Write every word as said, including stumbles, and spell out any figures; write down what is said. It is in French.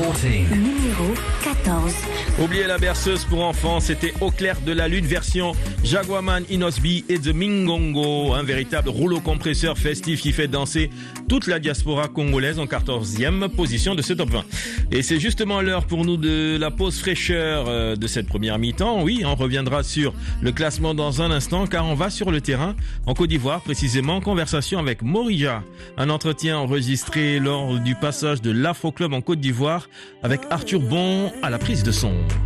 quatorze. Numéro quatorze. Oubliez la berceuse pour enfants, c'était Au clair de la lune version Jaguarman, Inosbi et The Mingongo, un véritable rouleau compresseur festif qui fait danser toute la diaspora congolaise en quatorzième position de ce top vingt. Et c'est justement l'heure pour nous de la pause fraîcheur de cette première mi-temps. Oui, on reviendra sur le classement dans un instant car on va sur le terrain en Côte d'Ivoire, précisément en conversation avec Morija. Un entretien enregistré lors du passage de l'Afro Club en Côte d'Ivoire avec Arthur Bon à la prise de son.